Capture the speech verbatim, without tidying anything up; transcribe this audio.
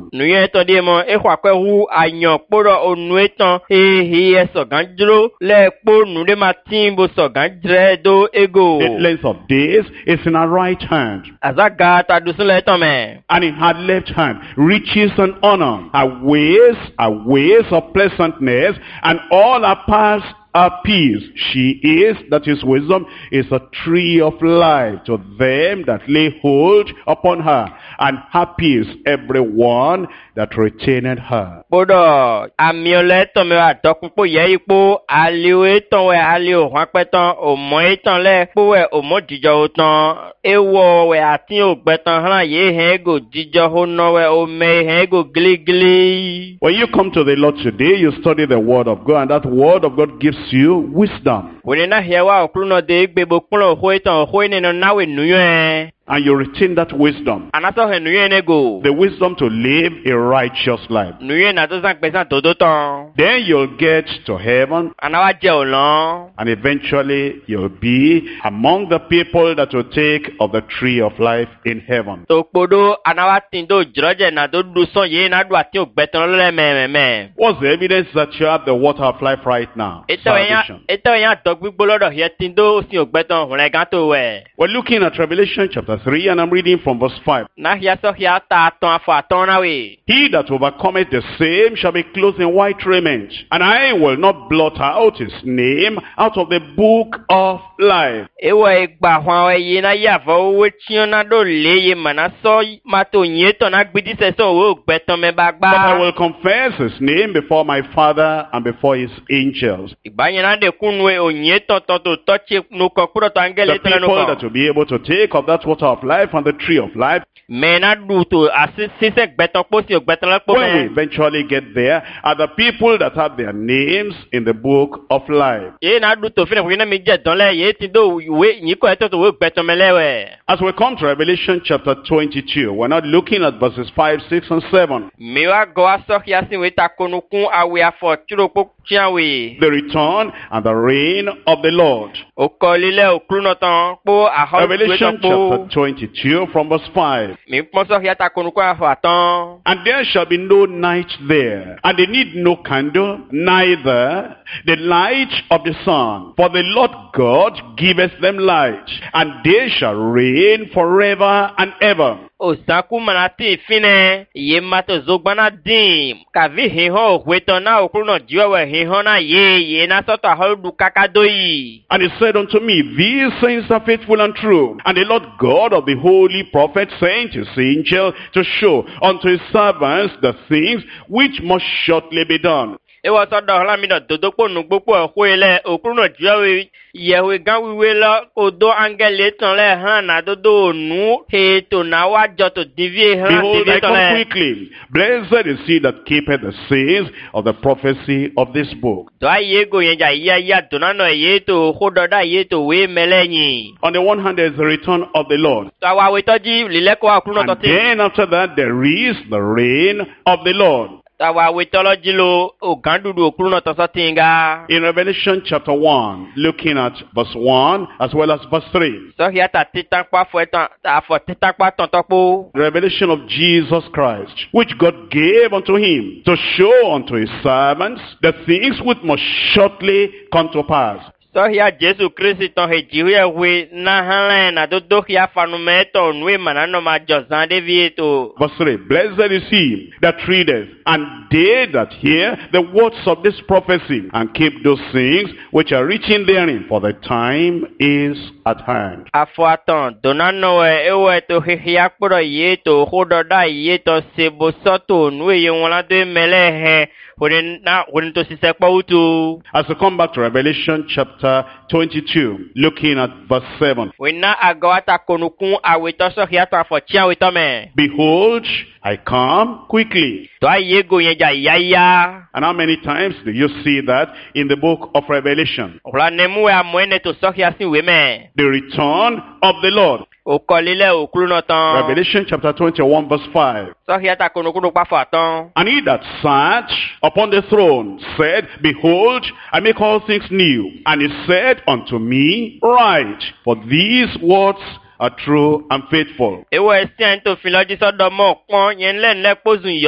Nuye to de mo e kwa kwe hu anyo poro onu etan he he so ganjro le po nu de matin bo so ganjre do ego. The length of days is in her right hand, Azaga ta dusun le ton me. and in her left hand riches and honor. Her ways are ways of pleasantness, and all her paths are peace. She is, that is wisdom, is a tree of life to them that lay hold upon her, and happy is everyone that retaineth her. Podo amiole to me wa dokun po ye ipo aliwe ton we alio hwan petan o mo etan le po we o mo jijo otan ewo we atin o gbetan han ye hen go jijo ho no we o me hen go gli gli. When you come to the Lord today, you study the word of God, and that word of God gives you wisdom. Woni na hewa o kluno de gbe bo kun ho etan ho ni no na we nuyen. And you retain that wisdom. Anato he nuyen ego. The wisdom to live a righteous life. Nuyen na to san pesan todo ton. Then you'll get to heaven, Anawa je olon. and eventually you'll be among the people that will take of the tree of life in heaven. To podo anawa tindo jroje na do du son ye na do atin o gbetan le me me me. What's the evidence that you have the water of life right now? Eto yan Salvation. eto yan to gbigbo lodo he tindo si o gbetan hun gan to we. We're looking at Revelation chapter three, and I'm reading from verse five. Na hia so hia ta ton afo aton na we. He that overcometh the same shall be clothed in white raiment, and I will not blot out his name out of the book of life. Ewo egba hwan we ye na ya fo we tion na do le ye mana so ma to yin ton na gbidi se so we gbetan me ba But I gba. will confess his name before my Father and before his angels. Igba yen na de kun we o yin ton ton to touch no ko kuro to The angele ton no people that ko. will be able to take of that water of life and the tree of life, Me na du to asisi se gbetan po si o gbetan le po when we me. eventually get there, are the people that have their names in the book of life. Ye na du to fine ko yin mi je don le ye ti do we yin ko eto to we gbetan me lewe. As we come to Revelation chapter twenty-two, we're not looking at verses five, six, and seven. Mi wa go aso hia sin we ta konukun awe afo tiro po tian we. The return and the reign of the Lord. O ko lile o kluno tan po aho Revelation po. chapter twenty-two from verse five. Mi ponso hia ta konukun afo atan. And there shall be no night there, and they need no candle, neither the light of the sun. For the Lord God giveth them light, and they shall reign forever and ever. O sanku manati fine ye mato zogbana dim ka vi hiho hweto na okruno jiwe hiho na ye ye na soto ahodu kakadoi. And he said unto me, these things are faithful and true. And the Lord God of the holy prophet sent his angel to show unto his servants the things which must shortly be done. E wa so do hla mi do dodokpo nu gbopo ohwele okruno jiwe yewe gan wiwe lo odo angele ton le han na dodo nu he to na wa jo to divie han Behold, I divie ton come le. quickly. Blessed is he that keepeth the sayings of the prophecy of this book. Do aye go yen ja ya ya do na no ye to hodo da ye to we melenyi. On the one hand, there is the return of the Lord. So wa we toji lile ko okruno to And ti. then after that, there is the reign of the Lord. Tawa wetology lo ogandudu okruno to sotinga. In Revelation chapter one, looking at verse one as well as verse three. So here ta titankpa fo etan ta fo titankpa tontopo. The revelation of Jesus Christ, which God gave unto him to show unto his servants the things which must shortly come to pass. So here Jesus Christ ton he jiwe we na hanlen na dodo here fanume to nwe manano ma jozan de vieto. Verse three, blessed is he that readeth, and they that hear the words of this prophecy, and keep those things which are written therein, for the time is at hand. Afo atan donano e ewe to he hia kporo ye to hodo da ye to sebo soto nwe ye won la de mele he. As we come back to Revelation chapter twenty-two, looking at verse seven. Behold, I come quickly. And how many times do you see that in the book of Revelation? The return of the Lord. Revelation chapter twenty-one verse five. And he that sat upon the throne said, behold, I make all things new. And he said unto me, write, for these words are true and faithful.